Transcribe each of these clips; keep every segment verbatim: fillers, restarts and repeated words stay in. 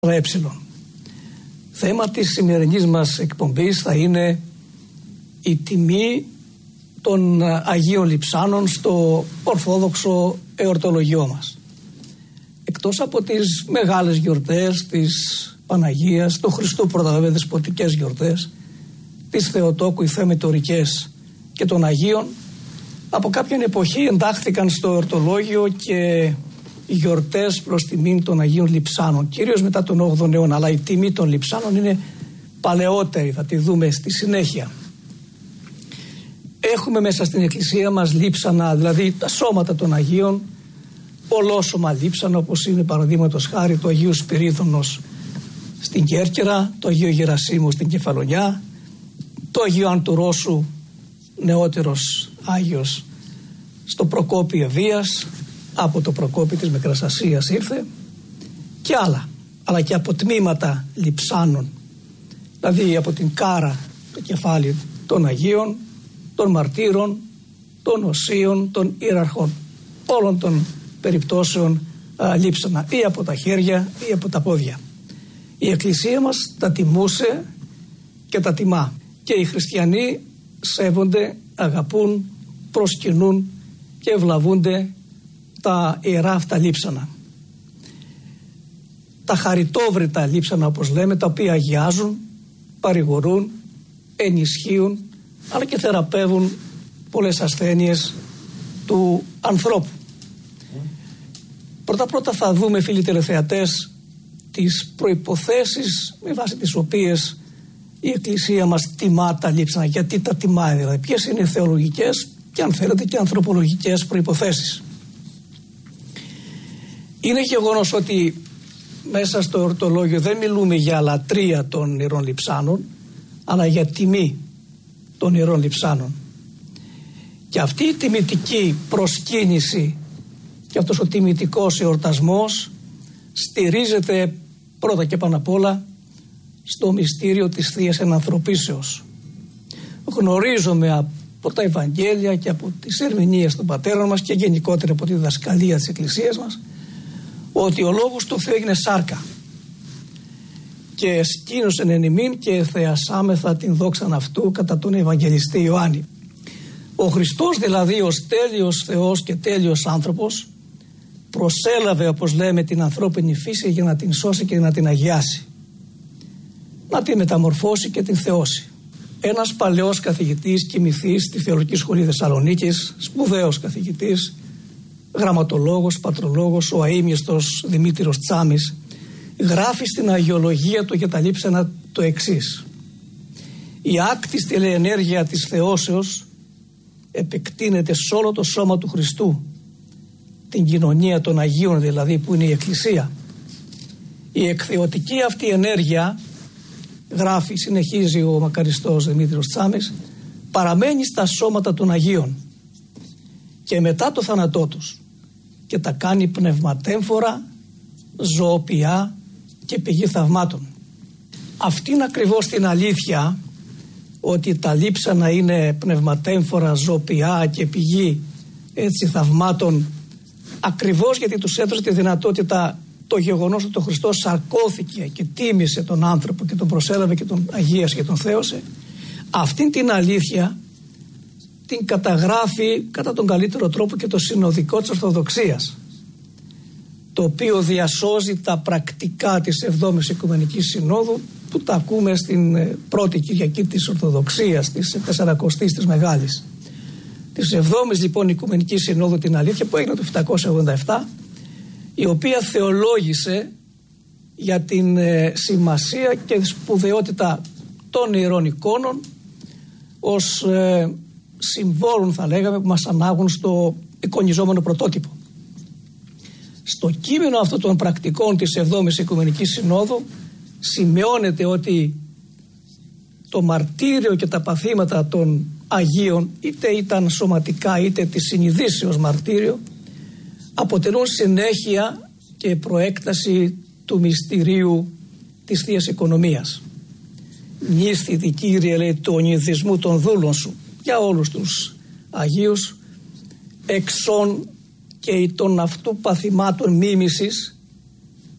Ε. Θέμα της σημερινής μας εκπομπής θα είναι η τιμή των Αγίων Λειψάνων στο Ορθόδοξο εορτολογιό μας. Εκτός από τις μεγάλες γιορτές της Παναγίας, του Χριστού πρώτα βέβαια δεσποτικές γιορτές, της Θεοτόκου, οι θεμετορικές και των Αγίων, από κάποια εποχή εντάχθηκαν στο εορτολόγιο και γιορτές προς τιμήν των Αγίων Λειψάνων, κυρίως μετά τον όγδοο αιώνα, αλλά η τιμή των Λειψάνων είναι παλαιότερη, θα τη δούμε στη συνέχεια. Έχουμε μέσα στην εκκλησία μας λείψανα, δηλαδή τα σώματα των Αγίων, ολόσωμα λείψανα, όπως είναι παραδείγματος χάρη του Αγίου Σπυρίδωνος στην Κέρκυρα, το Αγίο Γερασίμου στην Κεφαλονιά, το Αγίου Αντουρόσου, νεότερος Άγιος, στο Προκόπη Ευβίας, από το Προκόπη της Μικράς Ασίας ήρθε, και άλλα, αλλά και από τμήματα λειψάνων, δηλαδή από την κάρα, το κεφάλι των Αγίων, των μαρτύρων, των οσίων, των ιεραρχών, όλων των περιπτώσεων α, λείψανα, ή από τα χέρια ή από τα πόδια. Η Εκκλησία μας τα τιμούσε και τα τιμά, και οι χριστιανοί σέβονται, αγαπούν, προσκυνούν και ευλαβούνται τα ιερά αυτά λείψανα. Τα χαριτόβρητα λείψανα, όπως λέμε, τα οποία αγιάζουν, παρηγορούν, ενισχύουν, αλλά και θεραπεύουν πολλές ασθένειες του ανθρώπου. Πρώτα πρώτα θα δούμε, φίλοι τηλεθεατές, τις προϋποθέσεις με βάση τις οποίες η Εκκλησία μας τιμά τα λείψανα. Γιατί τα τιμάει, δηλαδή ποιες είναι οι θεολογικές και, αν θέλετε, και ανθρωπολογικές προϋποθέσεις. Είναι γεγονός ότι μέσα στο εορτολόγιο δεν μιλούμε για λατρεία των ιερών λειψάνων, αλλά για τιμή των ιερών λειψάνων. Και αυτή η τιμητική προσκύνηση και αυτός ο τιμητικός εορτασμός στηρίζεται πρώτα και πάνω απ' όλα στο μυστήριο της Θείας Ενανθρωπίσεως. Γνωρίζουμε από τα Ευαγγέλια και από τις ερμηνείες των πατέρων μας και γενικότερα από τη διδασκαλία της Εκκλησίας μας, ότι ο Λόγος του Θεού έγινε σάρκα και σκήνωσεν εν ημίν και θεασάμεθα την δόξαν αυτού κατά τον Ευαγγελιστή Ιωάννη. Ο Χριστός δηλαδή, ως τέλειος Θεός και τέλειος άνθρωπος, προσέλαβε, όπως λέμε, την ανθρώπινη φύση για να την σώσει και να την αγιάσει, να την μεταμορφώσει και την θεώσει. Ένας παλαιός καθηγητής και μυθής στη Θεολογική Σχολή Θεσσαλονίκης, σπουδαίος καθηγητής, γραμματολόγος, πατρολόγος, ο αείμνηστος Δημήτριος Τσάμης, γράφει στην αγιολογία του για τα λείψανα το εξής: η άκτιστη ενέργεια της θεώσεως επεκτείνεται σε όλο το σώμα του Χριστού, την κοινωνία των Αγίων δηλαδή, που είναι η Εκκλησία. Η εκθεωτική αυτή ενέργεια, γράφει, συνεχίζει ο μακαριστός Δημήτριος Τσάμης, παραμένει στα σώματα των Αγίων και μετά το θάνατό τους και τα κάνει πνευματέμφορα, ζωοποιά και πηγή θαυμάτων. Αυτή είναι ακριβώς την αλήθεια, ότι τα λείψανα είναι πνευματέμφορα, ζωοποιά και πηγή έτσι θαυμάτων, ακριβώς γιατί τους έδωσε τη δυνατότητα το γεγονός ότι ο Χριστός σαρκώθηκε και τίμησε τον άνθρωπο και τον προσέλαβε και τον αγίασε και τον θέωσε. Αυτήν την αλήθεια την καταγράφει κατά τον καλύτερο τρόπο και το συνοδικό της Ορθοδοξίας, το οποίο διασώζει τα πρακτικά της εβδόμης Οικουμενικής Συνόδου, που τα ακούμε στην πρώτη Κυριακή της Ορθοδοξίας, της Τεσσαρακοστής της Μεγάλης. Της εβδόμης λοιπόν Οικουμενικής Συνόδου την αλήθεια, που έγινε το επτακόσια ογδόντα επτά, η οποία θεολόγησε για την ε, σημασία και σπουδαιότητα των ιερών εικόνων ως ε, συμβόλων, θα λέγαμε, που μας ανάγουν στο εικονιζόμενο πρωτότυπο. Στο κείμενο αυτών των πρακτικών της εβδόμης Οικουμενικής Συνόδου σημειώνεται ότι το μαρτύριο και τα παθήματα των Αγίων, είτε ήταν σωματικά είτε της συνειδήσεως μαρτύριο, αποτελούν συνέχεια και προέκταση του μυστηρίου της Θείας Οικονομίας. Νύσθητη, Κύριε, λέει, του ονειδισμού των δούλων σου, για όλους τους Αγίους, εξών και των αυτού παθημάτων μίμησης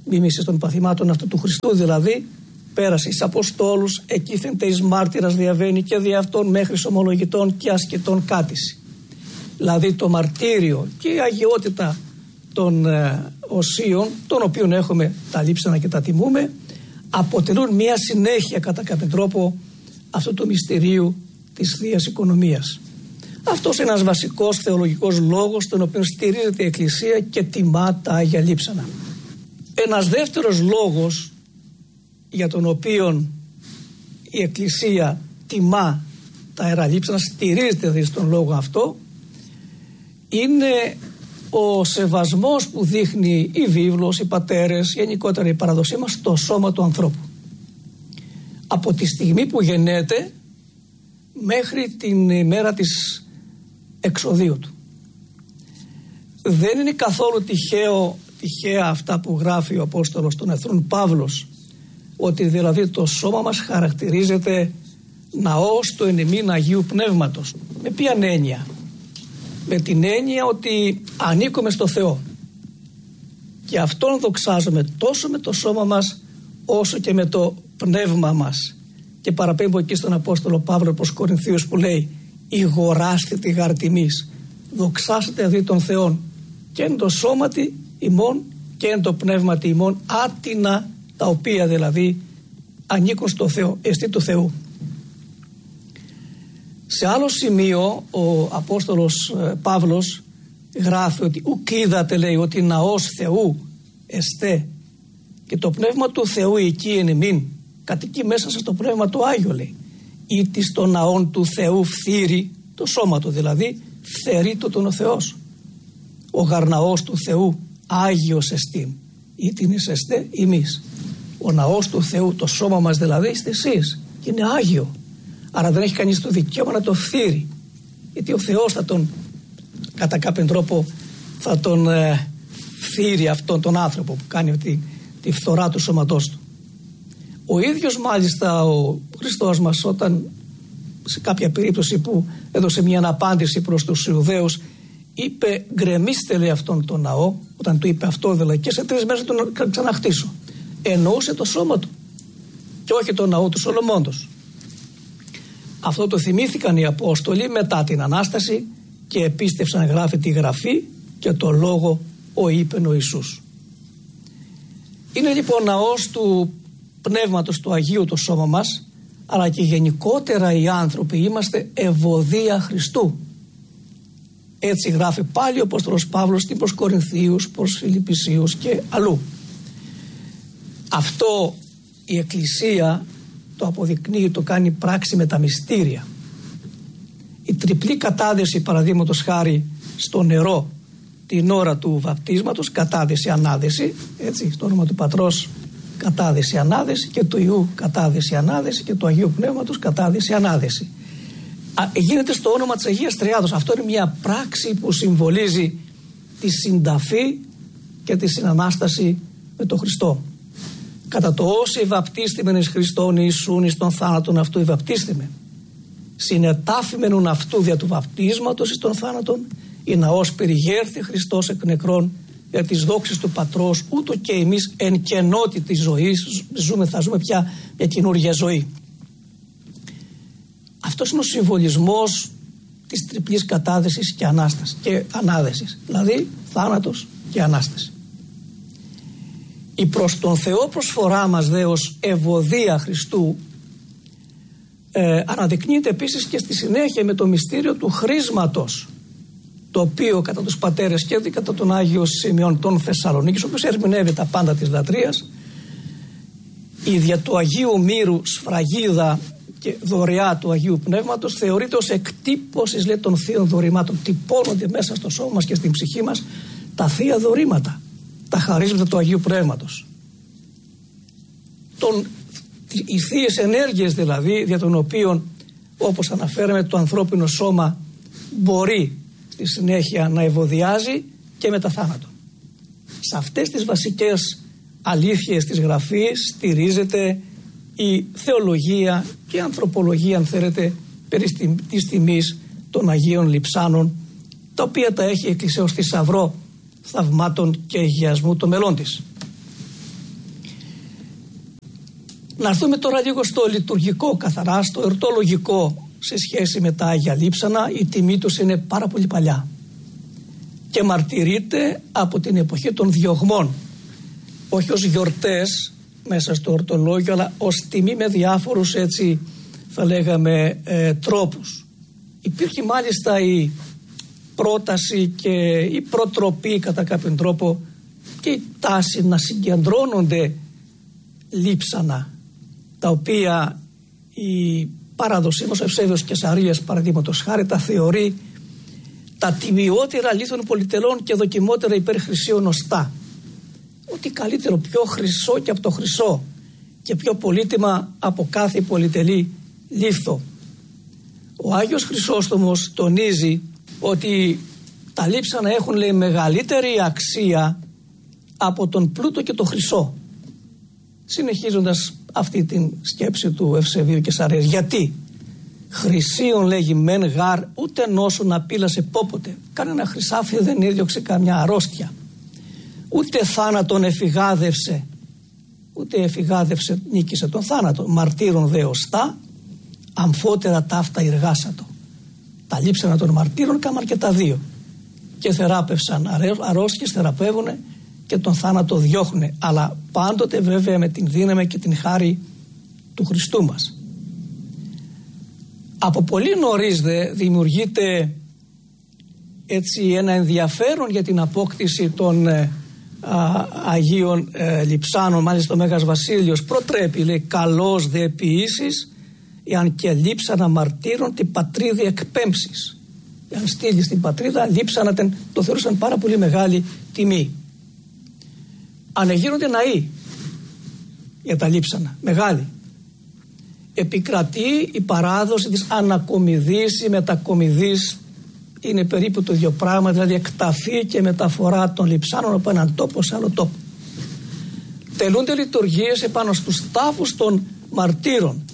μίμησης των παθημάτων αυτού του Χριστού δηλαδή, πέρασε εις Αποστόλους, εκείθενται εις μάρτυρας διαβαίνει και δι' αυτών μέχρι ομολογητών και ασκητών κάτηση. Δηλαδή το μαρτύριο και η αγιότητα των ε, οσίων, των οποίων έχουμε τα λείψανα και τα τιμούμε, αποτελούν μια συνέχεια κατά κάποιο τρόπο αυτού του μυστηρίου της Θείας Οικονομίας. Αυτός είναι ένας βασικός θεολογικός λόγος τον οποίο στηρίζεται η Εκκλησία και τιμά τα Άγια Λείψανα. Ένας δεύτερος λόγος για τον οποίο η Εκκλησία τιμά τα Ιερά Λείψανα, στηρίζεται δηλαδή στον λόγο αυτό, είναι ο σεβασμός που δείχνει η βίβλος, οι πατέρες, γενικότερα η παραδοσία μας στο σώμα του ανθρώπου. Από τη στιγμή που γεννέται μέχρι την ημέρα της εξοδείου του. Δεν είναι καθόλου τυχαίο, τυχαία αυτά που γράφει ο Απόστολος των Εθνών Παύλος, ότι δηλαδή το σώμα μας χαρακτηρίζεται ναός του εν ημίν Αγίου Πνεύματος. Με ποια έννοια? Με την έννοια ότι ανήκουμε στο Θεό και Αυτόν δοξάζουμε τόσο με το σώμα μας όσο και με το πνεύμα μας. Και παραπέμπω εκεί στον Απόστολο Παύλο προς Κορινθίους που λέει «Ηγοράστε τη γαρτιμής, δοξάσετε δι τον Θεόν και εν το σώματι ημών και εν το πνεύματι ημών, άτινα τα οποία δηλαδή ανήκουν στο Θεό, εστί του Θεού». Σε άλλο σημείο ο Απόστολος Παύλος γράφει ότι ουκ είδατε, λέει, ότι ναός Θεού εστέ και το πνεύμα του Θεού εκεί εν ημίν, κατοικεί μέσα σας το πνεύμα του Άγιο, λέει, ή της των ναών του Θεού φθήρει, το σώμα του δηλαδή, φθερεί το τον ο Θεός. Ο γαρναός του Θεού Άγιος εστίν, ή την εστέ ημείς. Ο ναός του Θεού, το σώμα μας δηλαδή, είστε εσείς και είναι Άγιο. Άρα δεν έχει κανείς το δικαίωμα να το φθείρει, γιατί ο Θεός θα τον, κατά κάποιον τρόπο θα τον ε, φθείρει αυτόν τον άνθρωπο που κάνει τη, τη φθορά του σώματός του. Ο ίδιος μάλιστα ο Χριστός μας, όταν σε κάποια περίπτωση που έδωσε μια απάντηση προς τους Ιουδαίους, είπε γκρεμίστε, λέει, αυτόν τον ναό, όταν του είπε αυτό δηλαδή, και σε τρεις μέρες τον ξαναχτίσω. Εννοούσε το σώμα του και όχι το ναό του Σολομώντος. Αυτό το θυμήθηκαν οι Απόστολοι μετά την Ανάσταση και επίστευσαν, γράφει, τη Γραφή και το λόγο ο είπεν ο Ιησούς. Είναι λοιπόν ναός του Πνεύματος του Αγίου το σώμα μας, αλλά και γενικότερα οι άνθρωποι είμαστε ευωδία Χριστού. Έτσι γράφει πάλι ο Απόστολος Παύλος προς Κορινθίους, προς Φιλιππισίους και αλλού. Αυτό η Εκκλησία το αποδεικνύει, το κάνει πράξη με τα μυστήρια. Η τριπλή κατάδεση, παραδείγματος χάρη, στο νερό την ώρα του βαπτίσματος, κατάδεση ανάδεση, έτσι, στο όνομα του Πατρός κατάδεση ανάδεση και του Υιού κατάδεση ανάδεση και του Αγίου Πνεύματος κατάδεση ανάδεση. Α, γίνεται στο όνομα της Αγίας Τριάδος. Αυτό είναι μια πράξη που συμβολίζει τη συνταφή και τη συνανάσταση με τον Χριστό. Κατά το όσοι βαπτίστημεν εις Χριστόν Ιησούν εις τον θάνατον αυτού οι βαπτίστημεν. Συνετάφημενουν αυτού δια του βαπτίσματος εις τον θάνατον, ή ναός περιγέρθη Χριστός εκ νεκρών για τις δόξες του Πατρός, ούτω και εμείς εν κενότητα της ζωής ζούμε, θα ζούμε πια μια καινούργια ζωή. Αυτός είναι ο συμβολισμός της τριπλής κατάδεσης και ανάστασης και ανάδεσης, δηλαδή θάνατος και ανάσταση. Η προς τον Θεό προσφορά μας δε ως ευωδία Χριστού ε, αναδεικνύεται επίσης και στη συνέχεια με το μυστήριο του χρίσματος, το οποίο κατά τους πατέρες και κατά τον Άγιο Σημειών των Θεσσαλονίκης, ο οποίος ερμηνεύει τα πάντα της λατρείας, η δια του Αγίου Μύρου σφραγίδα και δωρεά του Αγίου Πνεύματος θεωρείται ως εκτύπωσης, λέει, των θείων δωρημάτων. Τυπώνονται μέσα στο σώμα μας και στην ψυχή μας τα θεία δωρήματα, τα χαρίσματα του Αγίου Πνεύματος. Τον, οι θείες ενέργειες δηλαδή, για τον οποίον, όπως αναφέραμε, το ανθρώπινο σώμα μπορεί στη συνέχεια να ευωδιάζει και μετά θάνατο. Σε αυτές τις βασικές αλήθειες της Γραφής στηρίζεται η θεολογία και η ανθρωπολογία, αν θέλετε, περί της τιμής των Αγίων Λειψάνων, τα οποία τα έχει η Εκκλησία ως θησαυρό θαυμάτων και αγιασμού των μελών της. Να έρθουμε τώρα λίγο στο λειτουργικό καθαρά, στο εορτολογικό σε σχέση με τα Άγια Λείψανα. Η τιμή τους είναι πάρα πολύ παλιά και μαρτυρείται από την εποχή των διωγμών, όχι ως γιορτές μέσα στο ορτολόγιο, αλλά ως τιμή με διάφορους, έτσι θα λέγαμε, ε, τρόπους. Υπήρχε μάλιστα η πρόταση και η προτροπή κατά κάποιον τρόπο και η τάση να συγκεντρώνονται λείψανα, τα οποία η παράδοσή μας, ο Ευσέβιος Κεσαρίας παραδείγματος χάρη, τα θεωρεί τα τιμιότερα λίθων πολυτελών και δοκιμότερα υπέρ χρυσίων οστά. Ότι καλύτερο, πιο χρυσό και από το χρυσό και πιο πολύτιμα από κάθε πολυτελή λίθο. Ο Άγιος Χρυσόστομος τονίζει ότι τα λείψανα έχουν, λέει, μεγαλύτερη αξία από τον πλούτο και το χρυσό. Συνεχίζοντας αυτή την σκέψη του Ευσεβίου Κεσαρίας. Γιατί? Χρυσίων, λέγει, μεν γάρ ούτε νόσο να πήλασε πόποτε. Κανένα χρυσάφι δεν έδιωξε καμιά αρρώστια. Ούτε θάνατον εφηγάδευσε. Ούτε εφηγάδευσε, νίκησε τον θάνατο. Μαρτύρων δε οστά, αμφότερα ταύτα εργάσατο. Τα λείψανα των μαρτύρων κάμαν και τα δύο. Και θεράπευσαν αρρώστιες, θεραπεύουνε και τον θάνατο διώχνουνε. Αλλά πάντοτε βέβαια με την δύναμη και την χάρη του Χριστού μας. Από πολύ νωρίς δε δημιουργείται έτσι ένα ενδιαφέρον για την απόκτηση των ε, α, Αγίων ε, Λειψάνων. Μάλιστα ο Μέγας Βασίλειος προτρέπει, λέει, καλώς δε ποιήσεις εάν και λείψανα μαρτύρων την πατρίδη εκπέμψεις. Εάν στείλει στην πατρίδα λείψανα, το θεωρούσαν πάρα πολύ μεγάλη τιμή. Ανεγείρονται ναοί για τα λείψανα, μεγάλη. Επικρατεί η παράδοση της ανακομιδής ή μετακομιδής, είναι περίπου το ίδιο πράγμα, δηλαδή εκταφή και μεταφορά των λειψάνων από έναν τόπο σε άλλο τόπο. Τελούνται λειτουργίες επάνω στους τάφους των μαρτύρων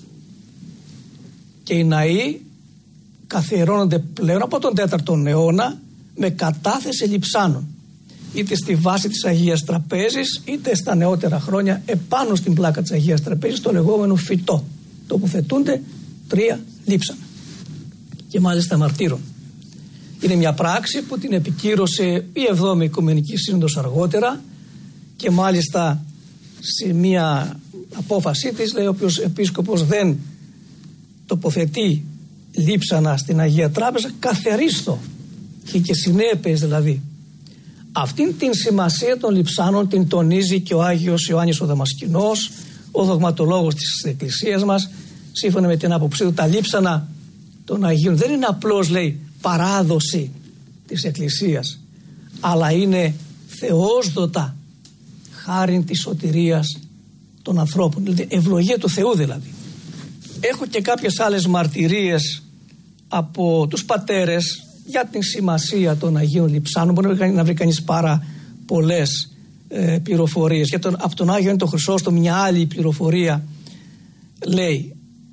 και οι ναοί καθιερώνονται πλέον από τον τέταρτο αιώνα με κατάθεση λειψάνων, είτε στη βάση της Αγίας Τραπέζης είτε στα νεότερα χρόνια επάνω στην πλάκα της Αγίας Τραπέζης, το λεγόμενο φυτό. Τοποθετούνται τρία λείψανα και μάλιστα μαρτύρων. Είναι μια πράξη που την επικύρωσε η εβδόμη Οικουμενική Σύνοδος αργότερα και μάλιστα σε μια απόφασή της λέει, όποιος επίσκοπος δεν τοποθετεί λείψανα στην Αγία Τράπεζα καθαρίστο, και και συνέπειες δηλαδή. Αυτήν την σημασία των λειψάνων την τονίζει και ο Άγιος Ιωάννης ο Δαμασκηνός, ο δογματολόγος της Εκκλησίας μας. Σύμφωνα με την άποψή του, τα λείψανα των Αγίων δεν είναι απλώς, λέει, παράδοση της Εκκλησίας, αλλά είναι θεόσδοτα χάριν της σωτηρίας των ανθρώπων, δηλαδή ευλογία του Θεού δηλαδή. Έχω και κάποιες άλλες μαρτυρίες από τους πατέρες για την σημασία των Αγίων Λειψάνων. Μπορεί να βρει κανείς πάρα πολλές ε, πληροφορίες. Για τον, από τον Άγιο είναι το Χρυσόστομο μια άλλη πληροφορία λέει,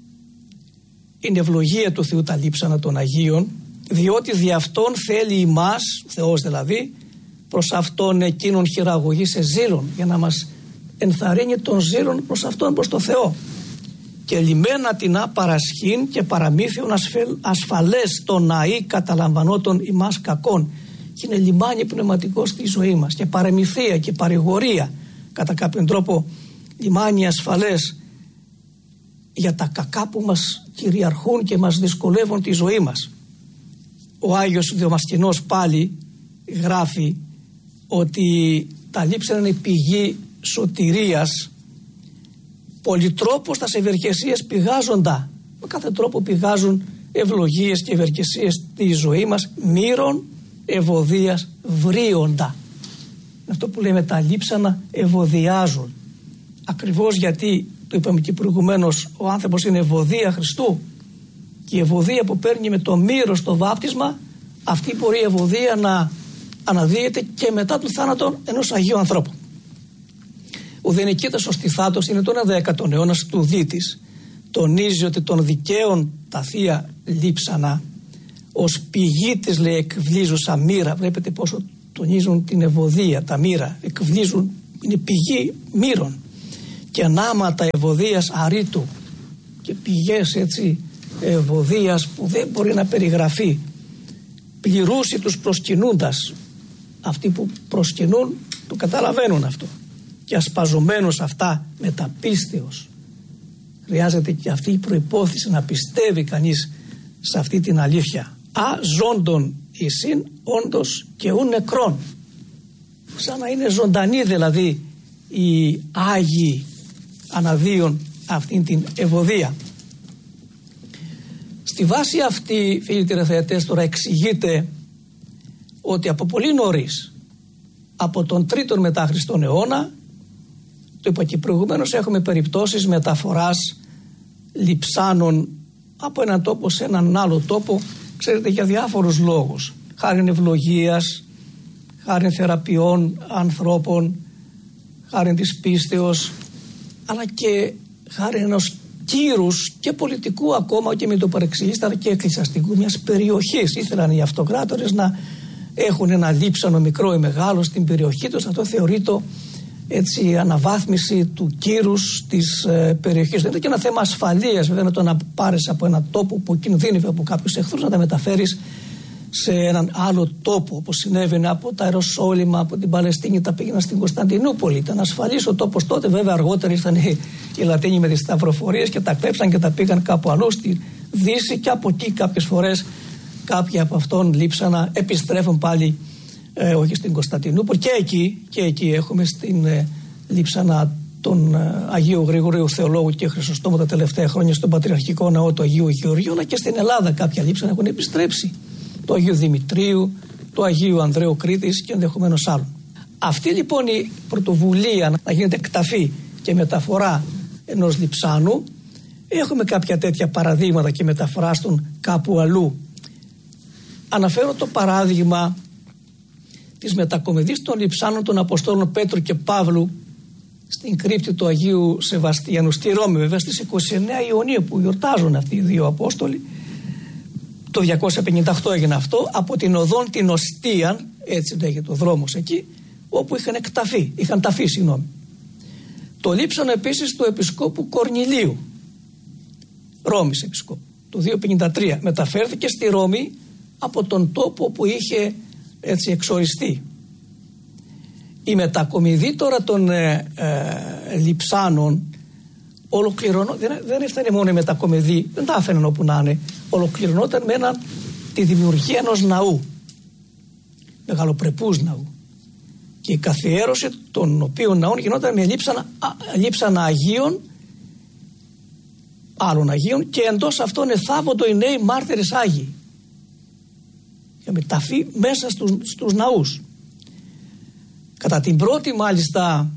είναι ευλογία του Θεού τα λείψανα των Αγίων, διότι δι' αυτόν θέλει ημάς, Θεός δηλαδή, προς αυτόν εκείνον χειραγωγή σε ζήλων, για να μας ενθαρρύνει τον ζήλων προς αυτόν, προς το Θεό. Και λιμένα την άπαρασχήν και παραμύθιον ασφαλές το ναή καταλαμβανότων ημάς κακών. Και είναι λιμάνι πνευματικό στη ζωή μας και παραμυθία και παρηγορία, κατά κάποιον τρόπο λιμάνι ασφαλές για τα κακά που μας κυριαρχούν και μας δυσκολεύουν τη ζωή μας. Ο Άγιος Δαμασκηνός πάλι γράφει ότι τα λείψανα είναι πηγή σωτηρίας, πολυτρόπως τας ευεργεσίες πηγάζοντα. Με κάθε τρόπο πηγάζουν ευλογίες και ευεργεσίες στη ζωή μας, μύρων ευωδίας βρίοντα. Αυτό που λέμε τα λείψανα ευωδιάζουν. Ακριβώς γιατί, το είπαμε και προηγουμένως, ο άνθρωπος είναι ευωδία Χριστού και η ευωδία που παίρνει με το μύρος το βάπτισμα, αυτή μπορεί η ευωδία να αναδύεται και μετά του θάνατο ενός Αγίου ανθρώπου. Ο Δενικήτας ο Στιθάτος είναι τον δέκατο αιώνα του Δίτης. Τονίζει ότι των δικαίων τα θεία λείψανα ως πηγή της, λέει, εκβλίζουσα μοίρα. Βλέπετε πόσο τονίζουν την ευωδία, τα μοίρα εκβλίζουν, είναι πηγή μοίρων. κενάματα ευωδίας αρήτου και πηγές έτσι ευωδίας που δεν μπορεί να περιγραφεί. Πληρούσι τους προσκυνούντας. Αυτοί που προσκυνούν το καταλαβαίνουν αυτό. Και ασπαζομένος αυτά μεταπίστεως. Χρειάζεται και αυτή η προϋπόθεση να πιστεύει κανείς σε αυτή την αλήθεια. Α ζώντων εισήν όντως και ου νεκρών. Σαν να είναι ζωντανοί δηλαδή οι Άγιοι αναδύουν αυτήν την ευωδία. Στη βάση αυτή, φίλοι τηλεθεατές, τώρα εξηγείται ότι από πολύ νωρίς, από τον τρίτον μετά Χριστόν αιώνα, το είπα και προηγουμένως, έχουμε περιπτώσεις μεταφοράς λειψάνων από έναν τόπο σε έναν άλλο τόπο, ξέρετε, για διάφορους λόγους. Χάριν ευλογίας, χάριν θεραπείων ανθρώπων, χάριν της πίστεως, αλλά και χάριν ενός κύρους και πολιτικού, ακόμα και με το παρεξηγήστα, και εκκλησιαστικού μιας περιοχής. Ήθελαν οι αυτοκράτορες να έχουν ένα λείψανο μικρό ή μεγάλο στην περιοχή τους. Αυτό θεωρείται έτσι αναβάθμιση του κύρους της ε, περιοχής. Είναι και ένα θέμα ασφαλείας, βέβαια, το να πάρεις από ένα τόπο που κινδύνευε από κάποιους εχθρούς να τα μεταφέρεις σε έναν άλλο τόπο, όπως συνέβαινε από τα Ιεροσόλυμα, από την Παλαιστίνη, τα πήγαιναν στην Κωνσταντινούπολη. Ήταν ασφαλής ο τόπος τότε, βέβαια αργότερα ήρθαν οι, οι Λατίνοι με τις σταυροφορίες και τα κλέψαν και τα πήγαν κάπου αλλού στη Δύση, και από εκεί κάποιες φορές κάποιοι από αυτόν λείψανα επιστρέφουν πάλι ε, όχι στην Κωνσταντινούπολη, και εκεί, και εκεί έχουμε στην ε, λείψανα τον ε, Αγίου Γρηγορίου Θεολόγου και Χρυσοστόμου τα τελευταία χρόνια στον Πατριαρχικό Ναό του Αγίου Γεωργίου, αλλά και στην Ελλάδα κάποια λείψανα έχουν επιστρέψει. Το Αγίου Δημητρίου, το Αγίου Ανδρέου Κρήτης και ενδεχομένως άλλων. Αυτή λοιπόν η πρωτοβουλία να γίνεται εκταφή και μεταφορά ενός λειψάνου, έχουμε κάποια τέτοια παραδείγματα και μεταφορά στον κάπου αλλού. Αναφέρω το παράδειγμα της μετακομιδής των λειψάνων των Αποστόλων Πέτρου και Παύλου στην κρύπτη του Αγίου Σεβαστιανού στη Ρώμη, βέβαια στις είκοσι εννέα Ιουνίου που γιορτάζουν αυτοί οι δύο Απόστολοι. Το διακόσια πενήντα οκτώ έγινε αυτό, από την οδόν την Οστίαν, έτσι λέγεται ο δρόμος εκεί, όπου είχαν εκταφεί, είχαν ταφεί, συγγνώμη. Το λείψανο επίσης του Επισκόπου Κορνηλίου, Ρώμης Επισκόπου, το διακόσια πενήντα τρία, μεταφέρθηκε στη Ρώμη από τον τόπο που είχε έτσι εξοριστεί. Η μετακομιδή τώρα των ε, ε, λειψάνων ολοκληρωνό, δεν, δεν έφτανε μόνο η μετακομιδή, δεν τα άφηναν όπου να είναι, ολοκληρωνόταν με έναν, τη δημιουργία ενός ναού, μεγαλοπρεπούς ναού, και η καθιέρωση των οποίων ναών γινόταν με λείψανα, λείψανα Αγίων, άλλων Αγίων, και εντός αυτών εθάβοντο οι νέοι μάρτυρες Άγιοι, για μεταφή μέσα στους, στους ναούς. Κατά την πρώτη μάλιστα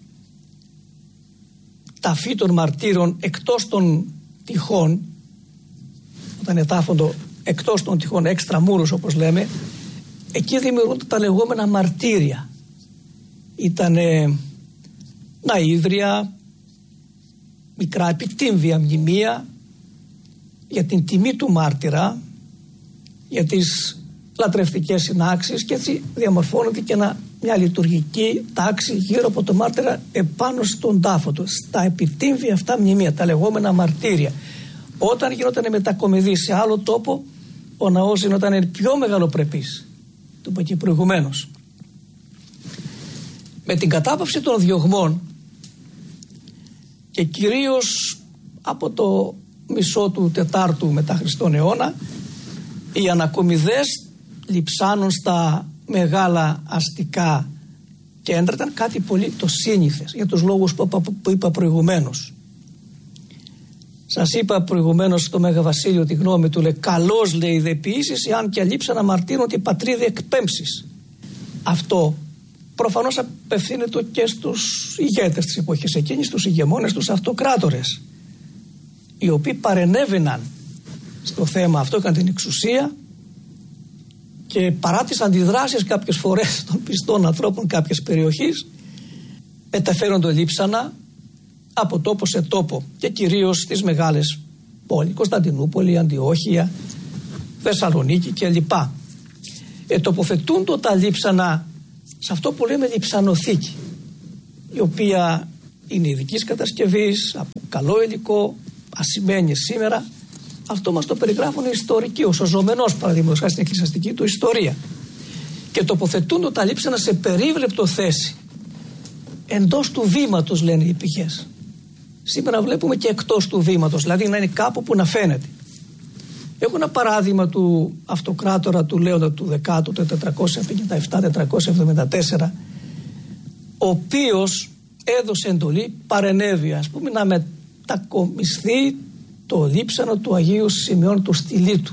ταφή των μαρτύρων εκτός των τυχών, όταν ετάφοντο εκτός των τυχών, έξτρα μούρους όπως λέμε, εκεί δημιουργούνται τα λεγόμενα μαρτύρια. Ήτανε ναΐδρια, μικρά επιτύμβια μνημεία για την τιμή του μάρτυρα, για τις λατρευτικές συνάξεις, και έτσι διαμορφώνεται και ένα, μια λειτουργική τάξη γύρω από το μάρτυρα επάνω στον τάφο του, στα επιτύμβια αυτά μνημεία, τα λεγόμενα μαρτύρια. Όταν γινόταν μετακομιδή σε άλλο τόπο, ο ναός γινόταν πιο μεγαλοπρεπής, το είπα και προηγουμένως. Με την κατάπαυση των διωγμών, και κυρίως από το μισό του τετάρτου μετά Χριστόν αιώνα, οι ανακομιδές λειψάνων στα μεγάλα αστικά κέντρα ήταν κάτι πολύ το σύνηθες, για τους λόγους που, που, που είπα προηγουμένως. Σας είπα προηγουμένως στο Μέγα Βασίλειο τη γνώμη του, λέει, καλώς λέει δε ποιήσεις, εάν και αλείψα να μαρτύρουν την πατρίδα εκπέμψεις. Αυτό προφανώς απευθύνεται και στους ηγέτες της εποχής εκείνης, στους ηγεμόνες, τους αυτοκράτορες, οι οποίοι παρενέβαιναν στο θέμα αυτό, είχαν την εξουσία, και παρά τις αντιδράσεις κάποιες φορές των πιστών ανθρώπων κάποιες περιοχής, μεταφέρουν το λείψανα από τόπο σε τόπο, και κυρίως στις μεγάλες πόλεις, Κωνσταντινούπολη, Αντιόχεια, Θεσσαλονίκη κλπ. Ε, τοποθετούν το τα λείψανα σε αυτό που λέμε λειψανοθήκη, η οποία είναι ειδικής κατασκευής, από καλό υλικό, ασημένιες σήμερα. Αυτό μας το περιγράφουν οι ιστορικοί, ο Σωζομενός παραδείγματος χάρη στην εκκλησιαστική του ιστορία. Και τοποθετούν τα λείψανα σε περίβλεπτο θέση. Εντός του βήματος, λένε οι πηγές. Σήμερα βλέπουμε και εκτός του βήματος, δηλαδή να είναι κάπου που να φαίνεται. Έχω ένα παράδειγμα του αυτοκράτορα του Λέοντα του δέκατου, το τετρακόσια πενήντα επτά τετρακόσια εβδομήντα τέσσερα, ο οποίος έδωσε εντολή, παρενέβη ας πούμε, να μετακομιστεί το λείψανο του Αγίου Σημειών του Στυλίτου,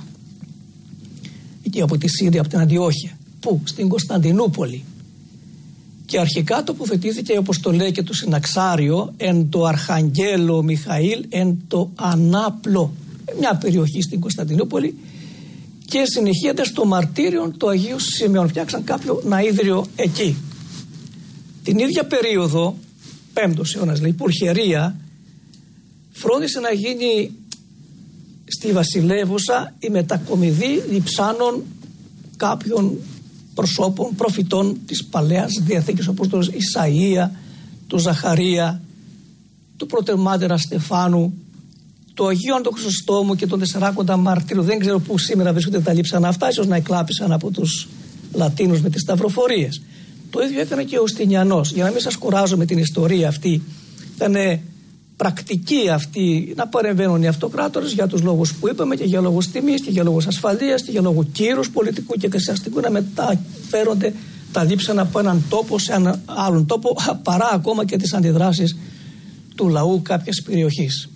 εκεί από τη Σύρια, από την Αντιόχεια. Πού? Στην Κωνσταντινούπολη. Και αρχικά τοποθετήθηκε, όπως το λέει και το Συναξάριο, εν το Αρχαγγέλο Μιχαήλ εν το Ανάπλο, μια περιοχή στην Κωνσταντινούπολη, και συνεχίζεται στο μαρτύριο του Αγίου Σημειών. Φτιάξαν κάποιο ναΐδριο εκεί. Την ίδια περίοδο, πέμπτος αιώνας, λέει, η Πουρχερία φρόντισε να γίνει στη Βασιλεύουσα η μετακομιδή λειψάνων κάποιων προσώπων, προφητών της Παλαιάς Διαθήκης, όπως τον Ισαΐα, τον Ζαχαρία, του πρωτεμάτερα Στεφάνου, του Αγίου Αντο Χρυσοστόμου και τον Τεσσαράκοντα Μαρτύρου. Δεν ξέρω πού σήμερα βρίσκονται τα λείψανα αυτά, ίσως να εκλάπησαν από τους Λατίνους με τις σταυροφορίες. Το ίδιο έκανε και ο Ουστινιανός. Για να μην σας κουράζω με την ιστορία αυτή, ήταν πρακτική αυτή να παρεμβαίνουν οι αυτοκράτορες για τους λόγους που είπαμε, και για λόγους τιμής και για λόγους ασφαλείας και για λόγους κύρους πολιτικού και εκκλησιαστικού, να μεταφέρονται τα λείψανα από έναν τόπο σε έναν άλλον τόπο, παρά ακόμα και τις αντιδράσεις του λαού κάποιας περιοχής.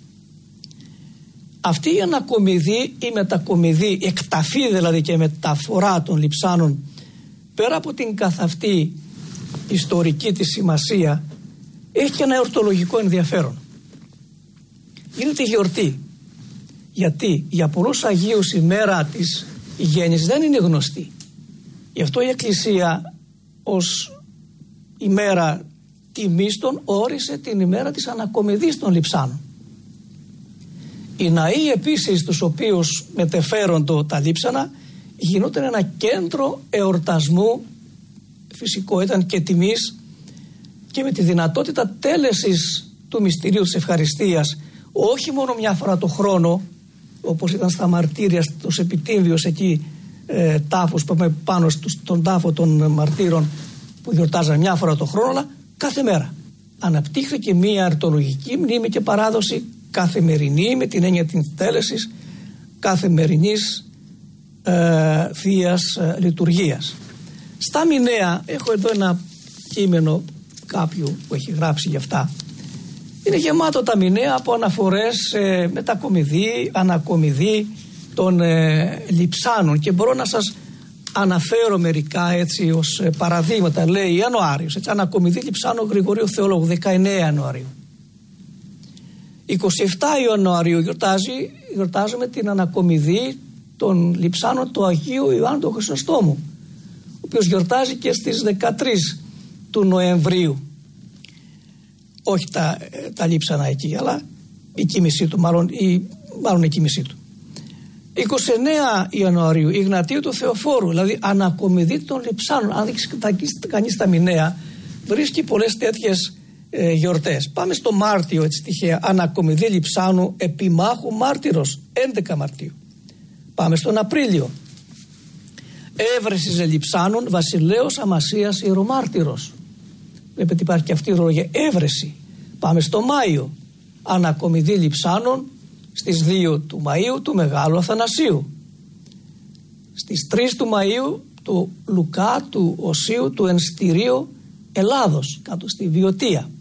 Αυτή η ανακομιδή ή μετακομιδή, εκταφή δηλαδή και μεταφορά των λειψάνων, πέρα από την καθ' αυτή ιστορική της σημασία, έχει και ένα εορτολογικό ενδιαφέρον. Γίνεται γιορτή. Γιατί για πολλούς Αγίους η μέρα της γέννησης δεν είναι γνωστή. Γι' αυτό η Εκκλησία ως ημέρα τιμής των όρισε την ημέρα της ανακομιδής των λειψάνων. Οι ναοί επίσης, τους οποίους μετεφέροντο τα λείψανα, γινόταν ένα κέντρο εορτασμού, φυσικό ήταν, και τιμής, και με τη δυνατότητα τέλεσης του μυστηρίου της ευχαριστίας, όχι μόνο μια φορά το χρόνο, όπως ήταν στα μαρτύρια, στους επιτύμβιους εκεί ε, τάφους που είπαμε πάνω στον τάφο των μαρτύρων, που γιορτάζαν μια φορά το χρόνο, αλλά κάθε μέρα. Αναπτύχθηκε μια αρτολογική μνήμη και παράδοση καθημερινή, με την έννοια της τέλεσης καθημερινής ε, θείας ε, λειτουργίας. Στα μηνέα, έχω εδώ ένα κείμενο κάποιου που έχει γράψει γι' αυτά. Είναι γεμάτο τα μηνέα από αναφορές ε, μετακομιδή, ανακομιδή των ε, λειψάνων, και μπορώ να σας αναφέρω μερικά έτσι ως ε, παραδείγματα. Λέει Ιανουάριος, έτσι, ανακομιδή λειψάνων Γρηγορίου Θεολόγου, δεκαεννέα Ιανουαρίου. είκοσι επτά Ιανουαρίου γιορτάζει, γιορτάζουμε την ανακομιδή των λειψάνων του Αγίου Ιωάννου του Χρυσοστόμου, ο οποίος γιορτάζει και στις δεκατρείς του Νοεμβρίου. Όχι τα, τα λείψανα εκεί, αλλά η κοίμησή του, μάλλον η, μάλλον η κοίμησή του. είκοσι εννέα Ιανουαρίου, Ιγνατίου του Θεοφόρου, δηλαδή ανακομιδή των λειψάνων. Αν δείξει κανείς τα μηνέα, βρίσκει πολλές τέτοιες ε, γιορτές. Πάμε στο Μάρτιο, έτσι τυχαία, ανακομιδή λειψάνου επιμάχου μάρτυρος, έντεκα Μαρτίου. Πάμε στον Απρίλιο, έβρεσης λειψάνων βασιλέως Αμασίας ιερομάρτυρος. Βλέπετε υπάρχει και αυτή η ορολογία, έβρεση. Πάμε στο Μάιο, ανακομιδή λειψάνων στις δύο του Μαΐου του Μεγάλου Αθανασίου. Στις τρεις του Μαΐου του Λουκά του Οσίου του Ενστηρίου Ελλάδος, κάτω στη Βιωτία.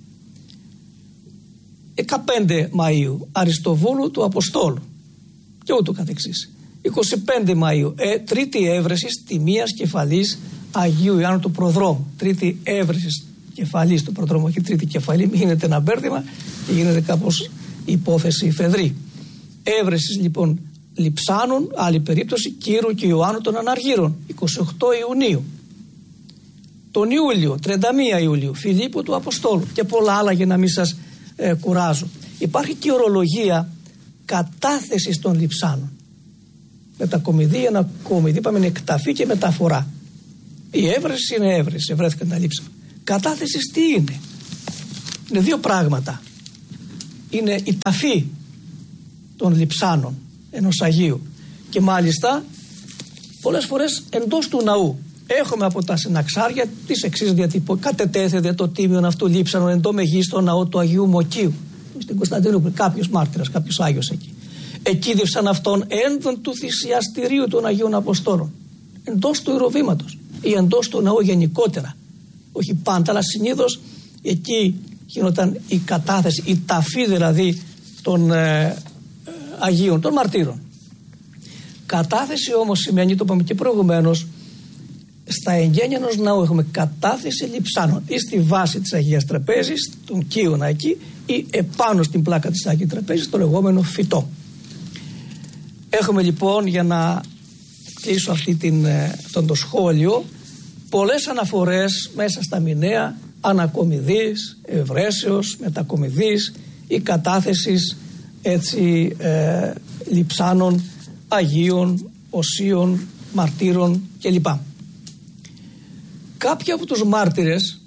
δεκαπέντε Μαΐου Αριστοβούλου του Αποστόλου, και ούτω καθεξής. είκοσι πέντε Μαΐου ε, τρίτη έβρεση τιμίας κεφαλής Αγίου Ιωάννου του Προδρόμου. Τρίτη έβρεση κεφαλής του Προδρόμου, όχι τρίτη κεφαλή, μην γίνεται ένα μπέρδεμα και γίνεται κάπως υπόθεση φεδρή. Έβρεσης λοιπόν λειψάνων, άλλη περίπτωση, Κύρου και Ιωάννου των Αναργύρων, εικοστή ογδόη Ιουνίου. Τον Ιούλιο, τριάντα μία Ιουλίου, Φιλίππου του Αποστόλου, και πολλά άλλα για να μην σας ε, κουράζω. Υπάρχει και ορολογία κατάθεσης των λειψάνων. Μετακομιδή, ανακομιδή, είπαμε είναι εκταφή και μεταφορά. Η έβρεση είναι έβρεση, βρέθηκαν τα λείψανα. Κατάθεσης τι είναι? είναι δύο πράγματα. Είναι η ταφή των λειψάνων ενός Αγίου και μάλιστα πολλές φορές εντός του ναού. Έχουμε από τα συναξάρια τις εξής διατυπώσεις. Κατετέθεται το τίμιον αυτού λείψανον εν το μεγίστο ναό του Αγίου Μοκίου στην Κωνσταντινούπολη. Κάποιος μάρτυρας, κάποιος Άγιος εκεί. Εκείδευσαν αυτόν ένδον του θυσιαστηρίου των Αγίων Αποστόλων. Εντός του ηροβήματος ή εντός του ναού γενικότερα. Όχι πάντα, αλλά συνήθως εκεί γινόταν η κατάθεση, η ταφή δηλαδή των ε, ε, Αγίων, των μαρτύρων. Κατάθεση όμως σημαίνει, το είπαμε και προηγουμένως, στα εγγένεια ενός ναού έχουμε κατάθεση λειψάνων ή στη βάση της Αγίας Τραπέζης, τον κύωνα εκεί, ή επάνω στην πλάκα της Αγίας Τραπέζης, το λεγόμενο φυτό. Έχουμε λοιπόν, για να κλείσω αυτή την, τον το σχόλιο, πολλές αναφορές μέσα στα μηνέα ανακομιδής, ευρέσεως, μετακομιδής ή κατάθεσης έτσι ε, λειψάνων, Αγίων, Οσίων, Μαρτύρων κλπ. Κάποιοι από τους μάρτυρες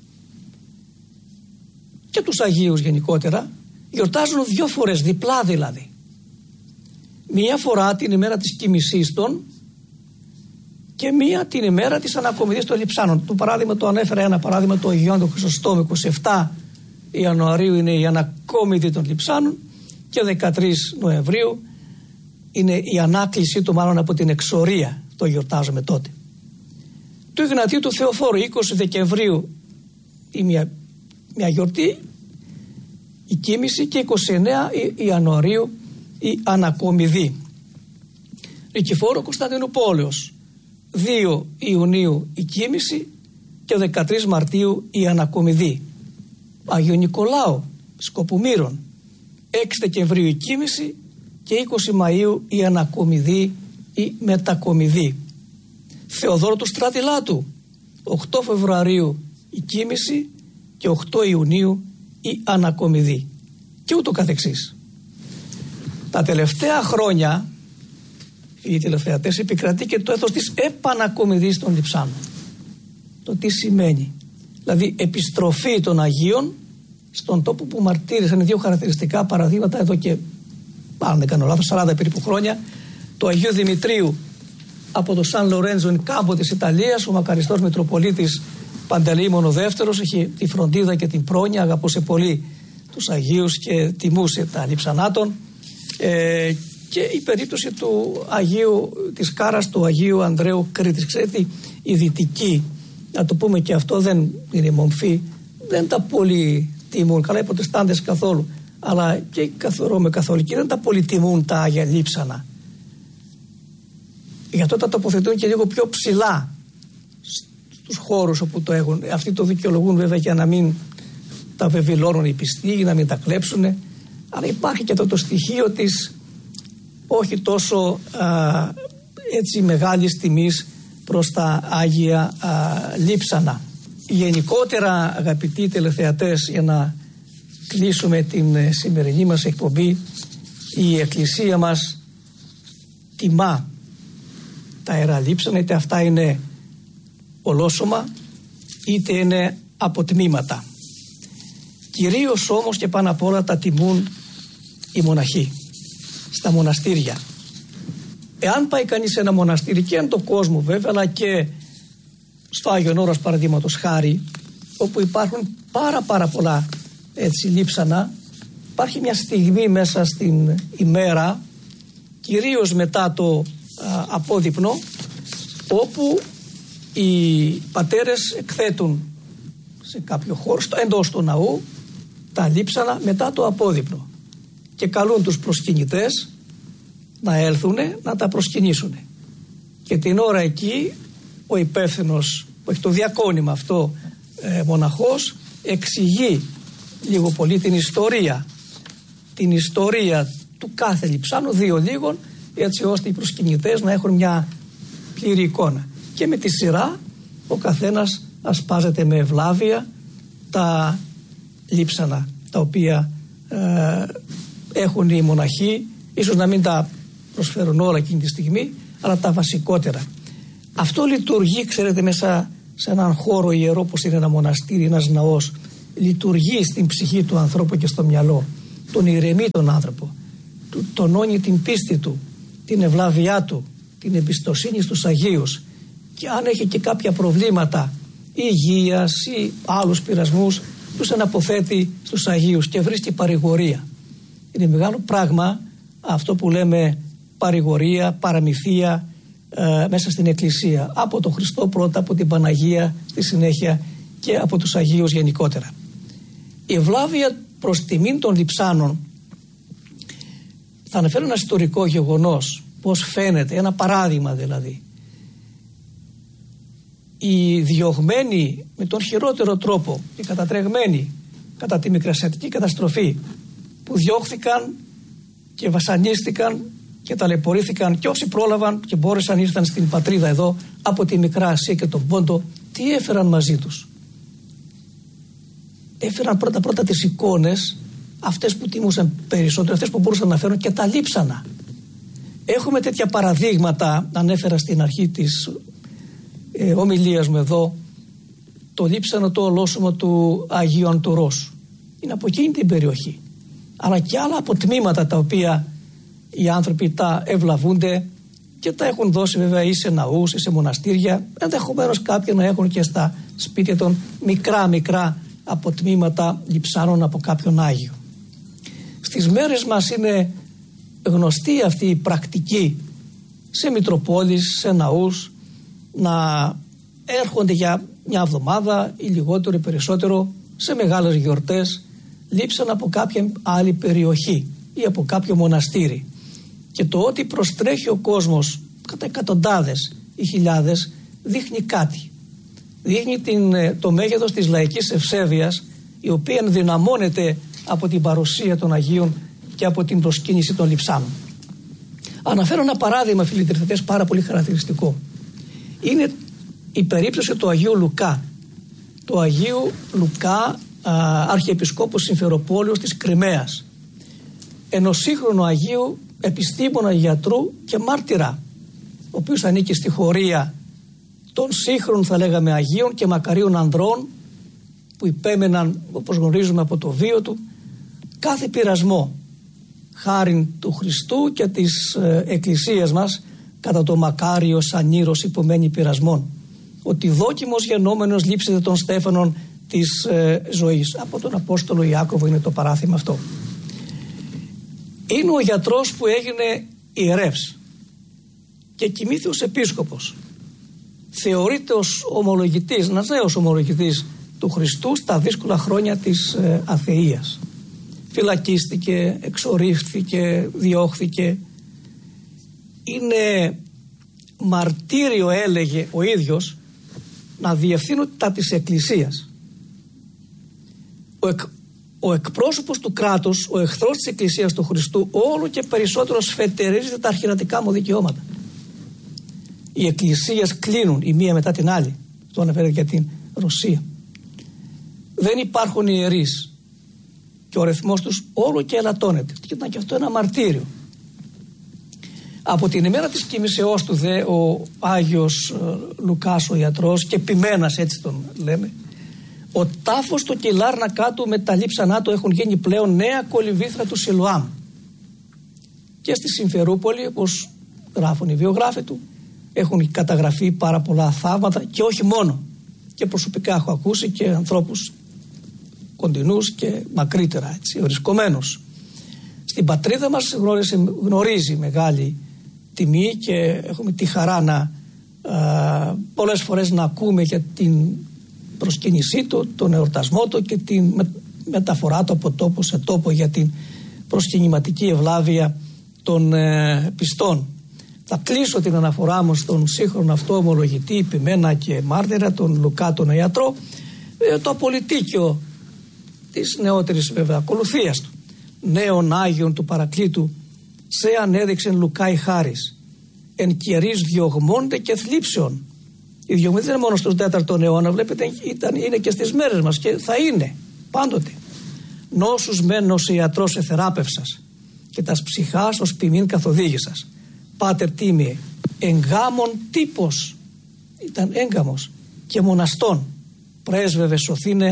και τους Αγίους γενικότερα γιορτάζουν δύο φορές, διπλά δηλαδή. Μία φορά την ημέρα της κοιμησής των και μία την ημέρα της ανακομιδής των λειψάνων. Το παράδειγμα το ανέφερα, ένα παράδειγμα του Αγίου Άντρου Χρυσοστόμου, εικοστή εβδόμη Ιανουαρίου είναι η ανακόμιδη των λειψάνων και δεκατρείς Νοεμβρίου είναι η ανάκλησή του, μάλλον από την εξορία, το γιορτάζουμε τότε. Του Ιγνατίου του Θεοφόρου είκοσι Δεκεμβρίου η μια, μια γιορτή, η κοίμηση, και είκοσι εννέα Ιανουαρίου η ανακομιδή. Νικηφόρου Κωνσταντινουπόλεως δύο Ιουνίου η κοίμηση και δεκατρείς Μαρτίου η ανακομιδή. Αγίου Νικολάου Σκοπομήρων έξι Δεκεμβρίου η κοίμηση και είκοσι Μαΐου η ανακομιδή ή μετακομιδή. Θεοδόρου του Στρατιλάτου οκτώ Φεβρουαρίου η κοίμηση και οκτώ Ιουνίου η ανακομιδή και ούτω καθεξής. Τα τελευταία χρόνια, οι τηλεθεατές, επικρατεί και το έθος της επανακομιδής των λειψάνων. Το τι σημαίνει? Δηλαδή επιστροφή των Αγίων στον τόπο που μαρτύρησαν. Είναι δύο χαρακτηριστικά παραδείγματα εδώ και, αν δεν κάνω λάθος, σαράντα περίπου χρόνια. Το Αγίου Δημητρίου από το Σαν Λορέντζο εν κάμπο της Ιταλίας, ο μακαριστός Μητροπολίτης Παντελεήμων ο Δεύτερος είχε τη φροντίδα και την πρόνοια, αγαπούσε πολύ τους Αγίους και τιμούσε τα λειψανάτων. Ε, και η περίπτωση του Αγίου, της Κάρας του Αγίου Ανδρέου Κρήτης. Ξέρετε, οι δυτικοί, να το πούμε και αυτό, δεν είναι μομφή, δεν τα πολύ τιμούν, καλά οι Προτεστάντες καθόλου, αλλά και οι Ρώμαιοι Καθολικοί δεν τα πολύ τιμούν τα Άγια Λείψανα. Γι' αυτό τα τοποθετούν και λίγο πιο ψηλά στους χώρους όπου το έχουν. Αυτοί το δικαιολογούν βέβαια για να μην τα βεβηλώνουν οι πιστοί, για να μην τα κλέψουν. Αλλά υπάρχει και αυτό το στοιχείο της όχι τόσο α, έτσι μεγάλης τιμής προς τα Άγια α, Λείψανα. Γενικότερα, αγαπητοί τηλεθεατές, για να κλείσουμε την ε, σημερινή μας εκπομπή, η Εκκλησία μας τιμά τα Ιερά Λείψανα, είτε αυτά είναι ολόσωμα είτε είναι αποτμήματα. Κυρίως όμως και πάνω απ' όλα τα τιμούν οι μοναχοί στα μοναστήρια. Εάν πάει κανείς σε ένα μοναστήρι, και εν το κόσμο βέβαια, αλλά και στο Άγιον Όρος παραδείγματος χάρη, όπου υπάρχουν πάρα πάρα πολλά έτσι λείψανα, υπάρχει μια στιγμή μέσα στην ημέρα, κυρίως μετά το α, απόδειπνο, όπου οι πατέρες εκθέτουν σε κάποιο χώρο, στο, εντός του ναού, τα λείψανα μετά το απόδειπνο και καλούν τους προσκυνητές να έλθουν να τα προσκυνήσουν. Και την ώρα εκεί ο υπεύθυνος που έχει το διακόνημα αυτό ε, μοναχός εξηγεί λίγο πολύ την ιστορία την ιστορία του κάθε λειψάνου, δύο λίγων, έτσι ώστε οι προσκυνητές να έχουν μια πλήρη εικόνα. Και με τη σειρά ο καθένας ασπάζεται με ευλάβεια τα λείψανα τα οποία ε, έχουν οι μοναχοί, ίσως να μην τα προσφέρουν όλα εκείνη τη στιγμή, αλλά τα βασικότερα. Αυτό λειτουργεί, ξέρετε, μέσα σε έναν χώρο ιερό όπως είναι ένα μοναστήρι, ένας ναός, λειτουργεί στην ψυχή του ανθρώπου και στο μυαλό, τον ηρεμεί τον άνθρωπο, του τονώνει την πίστη του, την ευλάβειά του, την εμπιστοσύνη στους Αγίους, και αν έχει και κάποια προβλήματα υγείας ή άλλους πειρασμούς, τους αναποθέτει στους Αγίους και βρίσκει παρηγορία. Είναι μεγάλο πράγμα αυτό που λέμε παρηγορία, παραμυθία ε, μέσα στην Εκκλησία, από τον Χριστό πρώτα, από την Παναγία στη συνέχεια και από τους Αγίους γενικότερα. Η ευλάβεια προς τιμήν των λειψάνων, θα αναφέρω ένα ιστορικό γεγονός, πώς φαίνεται, ένα παράδειγμα δηλαδή. Οι διωγμένοι με τον χειρότερο τρόπο και κατατρεγμένοι κατά τη Μικρασιατική καταστροφή, που διώχθηκαν και βασανίστηκαν και ταλαιπωρήθηκαν, και όσοι πρόλαβαν και μπόρεσαν ήρθαν στην πατρίδα εδώ από τη Μικρά Ασία και τον Πόντο, τι έφεραν μαζί τους? Έφεραν πρώτα πρώτα τις εικόνες, αυτές που τιμούσαν περισσότερο, αυτές που μπορούσαν να φέρουν, και τα λείψανα. Έχουμε τέτοια παραδείγματα, ανέφερα στην αρχή της ε, ομιλίας μου εδώ, το λείψανο το ολόσωμο του Αγίου Αντουρός. Είναι από εκείνη την περιοχή. Αλλά και άλλα αποτμήματα τα οποία οι άνθρωποι τα ευλαβούνται και τα έχουν δώσει βέβαια ή σε ναούς ή σε μοναστήρια, ενδεχομένως κάποιοι να έχουν και στα σπίτια των μικρά μικρά αποτμήματα λειψάνων από κάποιον Άγιο. Στις μέρες μας είναι γνωστή αυτή η πρακτική σε μητροπόλεις, σε ναούς, να έρχονται για μια εβδομάδα ή λιγότερο ή περισσότερο σε μεγάλες γιορτές λείψαν από κάποια άλλη περιοχή ή από κάποιο μοναστήρι, και το ότι προστρέχει ο κόσμος κατά εκατοντάδες ή χιλιάδες δείχνει κάτι. Δείχνει την, το μέγεθος της λαϊκής ευσέβειας, η οποία ενδυναμώνεται από την παρουσία των Αγίων και από την προσκύνηση των λειψάνων. Αναφέρω ένα παράδειγμα, φίλοι τριθετές, πάρα πολύ χαρακτηριστικό. Είναι η περίπτωση του Αγίου Λουκά, του Αγίου Λουκά, α, Αρχιεπισκόπου Συμφεροπόλεως της Κριμαίας, ενός σύγχρονου Αγίου επιστήμονα, γιατρού και μάρτυρα, ο οποίος ανήκει στη χωρία των σύγχρονων, θα λέγαμε, Αγίων και μακαρίων ανδρών, που υπέμεναν, όπως γνωρίζουμε από το βίο του, κάθε πειρασμό, χάριν του Χριστού και της ε, Εκκλησίας μας, κατά το μακάριο σαν ήρος υπομένει πειρασμών, ότι δόκιμος γενόμενος λείψεται των στέφανων της ε, ζωής. Από τον Απόστολο Ιάκωβο είναι το παράθυμα αυτό. Είναι ο γιατρός που έγινε ιερεύς και κοιμήθη ως επίσκοπος. Θεωρείται ως ομολογητής, ένας νέος ομολογητής του Χριστού στα δύσκολα χρόνια της ε, αθείας. Φυλακίστηκε, εξορίχθηκε, διώχθηκε. Είναι μαρτύριο, έλεγε ο ίδιος, να διευθύνουν τα της Εκκλησίας. Ο, εκ, ο εκπρόσωπος του κράτους, ο εχθρός της Εκκλησίας του Χριστού, όλο και περισσότερο σφετερίζεται τα αρχιερατικά μου δικαιώματα. Οι εκκλησίες κλείνουν η μία μετά την άλλη. Το αναφέρεται για την Ρωσία. Δεν υπάρχουν ιερείς και ο ρυθμός τους όλο και ελαττώνεται. Και ήταν και αυτό ένα μαρτύριο. Από την ημέρα της κοιμήσεώς του δε ο Άγιος Λουκάς ο ιατρός, και Ποιμένας έτσι τον λέμε, ο τάφος του και η λάρνακά του με τα λείψανά του έχουν γίνει πλέον νέα κολυμβήθρα του Σιλουάμ. Και στη Συμφερούπολη, όπως γράφουν οι βιογράφοι του, έχουν καταγραφεί πάρα πολλά θαύματα, και όχι μόνο. Και προσωπικά έχω ακούσει και ανθρώπους κοντινούς και μακρύτερα, έτσι, ορισκομένους. Στην πατρίδα μας γνώρισε, γνωρίζει μεγάλη τιμή και έχουμε τη χαρά να α, πολλές φορές να ακούμε για την προσκύνησή του, τον εορτασμό του και την με, μεταφορά του από τόπο σε τόπο για την προσκυνηματική ευλάβεια των ε, πιστών. Θα κλείσω την αναφορά μου στον σύγχρονο αυτό ομολογητή, Ποιμένα και μάρτυρα, τον Λουκά τον ιατρό, ε, το απολυτίκιο της νεότερης βέβαια ακολουθίας του. Νέων Άγιων του Παρακλήτου σε ανέδειξεν Λουκάη χάρις, εν καιρείς διωγμόνται και θλίψεων. Η διωγμή δεν είναι μόνο στον τέταρτο αιώνα, βλέπετε, ήταν, είναι και στις μέρες μας και θα είναι πάντοτε. Νόσους μεν ως ιατρός εθεράπευσας και τας ψυχάς ως ποιμήν καθοδήγησας. Πάτερ τίμιε, εγκάμων τύπος, ήταν έγκαμος, και μοναστών πρέσβευε σωθήνε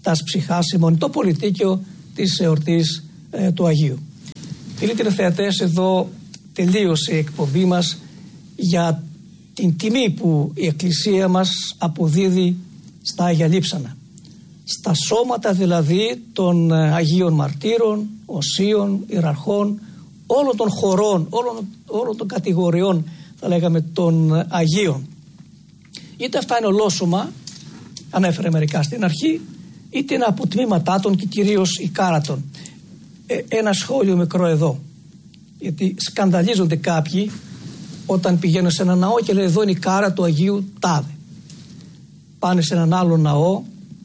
τας ψυχάσιμων, το πολιτίκιο της εορτής ε, του Αγίου. Φίλοι τηλεθεατές, εδώ τελείωσε η εκπομπή μας για την τιμή που η Εκκλησία μας αποδίδει στα Άγια Λείψανα. Στα σώματα δηλαδή των Αγίων Μαρτύρων, Οσίων, Ιεραρχών, όλων των χωρών, όλων, όλων των κατηγοριών, θα λέγαμε, των Αγίων. Είτε αυτά είναι ολόσωμα, ανέφερε μερικά στην αρχή, είτε είναι από τμήματά των και κυρίως η κάρα των. Ε, ένα σχόλιο μικρό εδώ, γιατί σκανδαλίζονται κάποιοι όταν πηγαίνουν σε ένα ναό και λέει εδώ είναι η κάρα του Αγίου Τάδε. Πάνε σε έναν άλλο ναό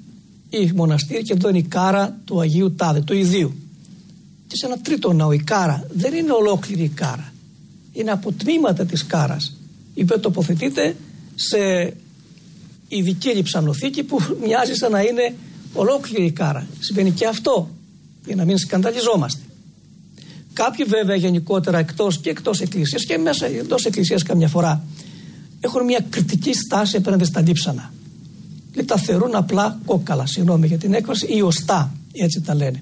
ή μοναστήρι και εδώ είναι η κάρα του Αγίου Τάδε, του Ιδίου. Και σε ένα τρίτο ναό η κάρα δεν είναι ολόκληρη η κάρα. Είναι από τμήματα της κάρας, η οποία τοποθετείται σε ειδική λειψανοθήκη που μοιάζει σαν να είναι ολόκληρη η κάρα. Συμβαίνει και αυτό, για να μην σκανδαλιζόμαστε. Κάποιοι βέβαια γενικότερα εκτός και εκτός εκκλησίας και μέσα εντός εκκλησίας καμιά φορά έχουν μια κριτική στάση απέναντι στα λείψανα. Και τα θεωρούν απλά κόκκαλα, συγγνώμη για την έκφραση, ή οστά, έτσι τα λένε.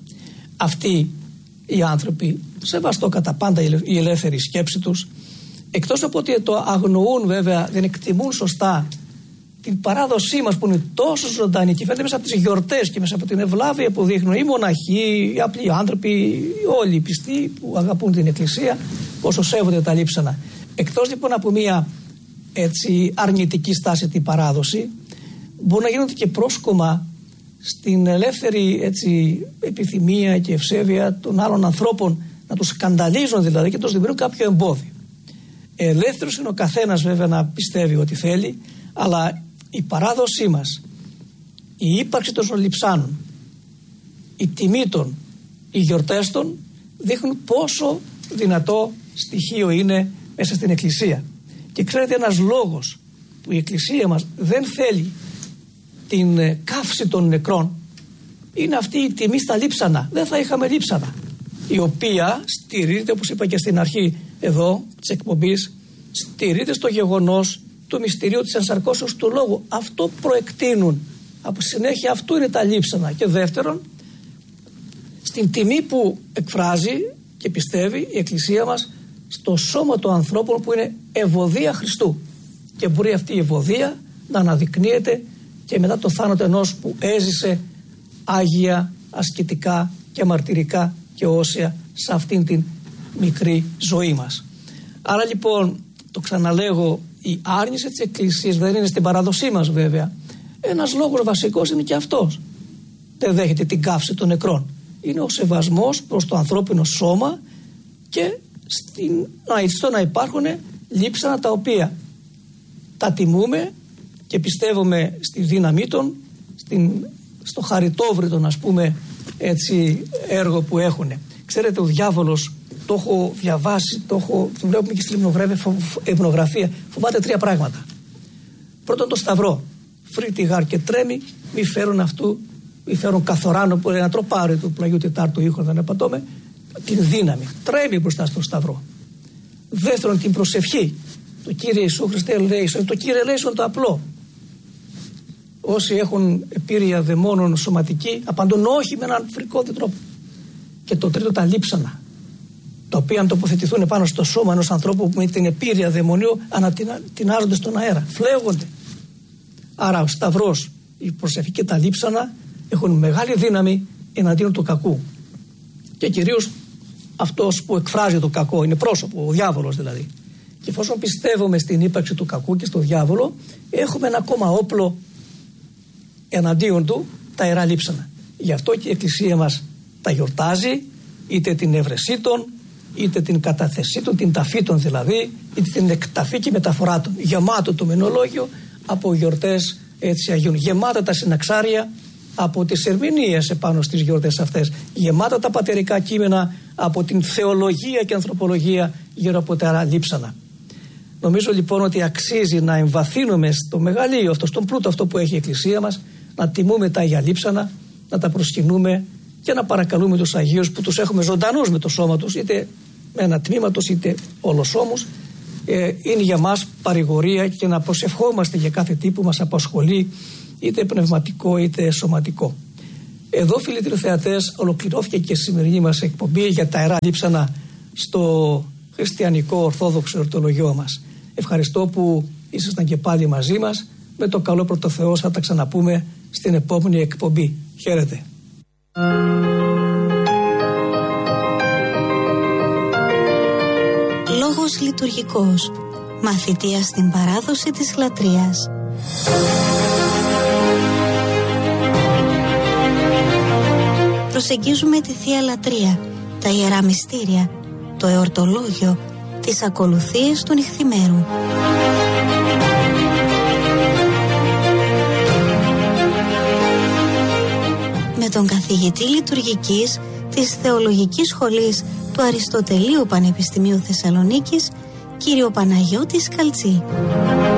Αυτοί οι άνθρωποι, σεβαστό κατά πάντα η ελεύθερη σκέψη τους, εκτός από ότι το αγνοούν βέβαια, δεν εκτιμούν σωστά την παράδοσή μας που είναι τόσο ζωντανή και φαίνεται μέσα από τις γιορτές και μέσα από την ευλάβεια που δείχνουν οι μοναχοί, οι απλοί άνθρωποι, όλοι οι πιστοί που αγαπούν την Εκκλησία, πόσο σέβονται τα λείψανα. Εκτός λοιπόν από μια έτσι αρνητική στάση την παράδοση, μπορεί να γίνονται και πρόσκομα στην ελεύθερη έτσι, επιθυμία και ευσέβεια των άλλων ανθρώπων, να τους σκανδαλίζουν δηλαδή και τους δημιουργούν κάποιο εμπόδιο. Ελεύθερος είναι ο καθένας βέβαια να πιστεύει ό,τι θέλει, αλλά η παράδοσή μας, η ύπαρξη των λειψάνων, η τιμή των, οι γιορτές των δείχνουν πόσο δυνατό στοιχείο είναι μέσα στην Εκκλησία. Και ξέρετε, ένας λόγος που η Εκκλησία μας δεν θέλει την καύση των νεκρών είναι αυτή η τιμή στα λείψανα. Δεν θα είχαμε λείψανα, η οποία στηρίζεται, όπως είπα και στην αρχή εδώ της εκπομπής, στηρίζεται στο γεγονός του μυστηρίου της ενσαρκώσεως του Λόγου. Αυτό προεκτείνουν. Από συνέχεια αυτού είναι τα λείψανα. Και δεύτερον, στην τιμή που εκφράζει και πιστεύει η Εκκλησία μας στο σώμα των ανθρώπων που είναι ευωδία Χριστού. Και μπορεί αυτή η ευωδία να αναδεικνύεται και μετά το θάνατο ενός που έζησε άγια, ασκητικά και μαρτυρικά και όσια σε αυτήν την μικρή ζωή μας. Άρα λοιπόν, το ξαναλέγω, η άρνηση της Εκκλησίας δεν είναι στην παράδοσή μας βέβαια. Ένας λόγος βασικός είναι και αυτός. Δεν δέχεται την καύση των νεκρών. Είναι ο σεβασμός προς το ανθρώπινο σώμα και στην, στο να υπάρχουν λείψανα τα οποία τα τιμούμε και πιστεύουμε στη δύναμή των, στην, στο χαριτόβριτο ας πούμε έτσι έργο που έχουν. Ξέρετε, ο διάβολος, το έχω διαβάσει, το, έχω, το βλέπουμε και στη λιμνογραφία, φοβάται τρία πράγματα. Πρώτον, το σταυρό. Φρύτη, γάρ και τρέμει, μη φέρουν αυτού, μη φέρουν καθοράνο που είναι ένα τροπάρι του Πλαγιού Τετάρτου ήχου, δεν επατώμε, την δύναμη. Τρέμει μπροστά στο σταυρό. Δεύτερον, την προσευχή. Το Κύριε Ιησού Χριστέ ελέησον, το Κύριε ελέησον το απλό. Όσοι έχουν επίρρεια δαιμόνων σωματική, απαντούν όχι με έναν φρικόδη τρόπο. Και το τρίτο, τα λείψανα, τα οποία αν τοποθετηθούν πάνω στο σώμα ενός ανθρώπου με την επίρρεια δαιμονίου, ανατινάζονται στον αέρα, φλέγονται. Άρα ο σταυρός, η προσευχή και τα λείψανα έχουν μεγάλη δύναμη εναντίον του κακού. Και κυρίως αυτός που εκφράζει το κακό, είναι πρόσωπο, ο διάβολος δηλαδή. Και εφόσον πιστεύουμε στην ύπαρξη του κακού και στο διάβολο, έχουμε ένα ακόμα όπλο εναντίον του, τα ιερά λείψανα. Γι' αυτό και η Εκκλησία μας τα γιορτάζει, είτε την έβρεσή των, είτε την καταθεσή των, την ταφή των δηλαδή, είτε την εκταφή και μεταφορά των. Γεμάτο το μηνολόγιο από γιορτές έτσι Αγίων. Γεμάτα τα συναξάρια από τις ερμηνείες επάνω στις γιορτές αυτές. Γεμάτα τα πατερικά κείμενα από την θεολογία και ανθρωπολογία γύρω από τα ιερά λείψανα. Νομίζω λοιπόν ότι αξίζει να εμβαθύνουμε στο μεγαλείο αυτό, στον πλούτο αυτό που έχει η Εκκλησία μας, να τιμούμε τα Αγία Λείψανα, να τα προσκυνούμε και να παρακαλούμε τους Αγίους που τους έχουμε ζωντανούς με το σώμα τους, είτε με ένα τμήμα τους είτε ολοσώμους. Ε, είναι για μας παρηγορία και να προσευχόμαστε για κάθε τι που μας απασχολεί είτε πνευματικό είτε σωματικό. Εδώ, φίλοι τηλεθεατές, ολοκληρώθηκε και η σημερινή μας εκπομπή για τα ιερά λείψανα στο χριστιανικό ορθόδοξο εορτολογιό μας. Ευχαριστώ που ήσασταν και πάλι μαζί μας. Με το καλό πρωτοθεό θα τα ξαναπούμε στην επόμενη εκπομπή. Χαίρετε. Λόγος λειτουργικός. Μαθητεία στην παράδοση της λατρείας. Προσεγγίζουμε τη Θεία Λατρεία, τα Ιερά Μυστήρια, το εορτολόγιο, τις ακολουθίες του νυχθημέρου. Με τον καθηγητή λειτουργικής της Θεολογικής Σχολής του Αριστοτελείου Πανεπιστημίου Θεσσαλονίκης, κύριο Παναγιώτη Σκαλτσή.